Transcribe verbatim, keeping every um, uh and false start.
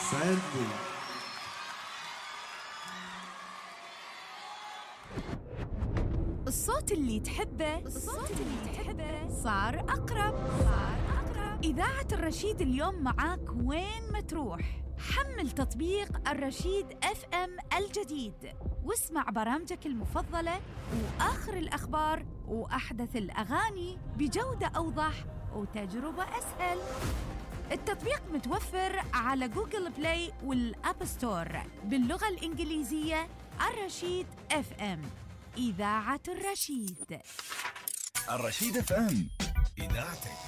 ساعدني. الصوت اللي تحبه الصوت اللي تحبه صار أقرب صار أقرب. إذاعة الرشيد اليوم معاك وين ما تروح. حمل تطبيق الرشيد اف ام الجديد واسمع برامجك المفضلة وآخر الأخبار وأحدث الأغاني بجودة أوضح وتجربة أسهل. التطبيق متوفر على جوجل بلاي والأب ستور باللغة الإنجليزية. الرشيد اف ام، إذاعة الرشيد. الرشيد اف ام، إذاعتك.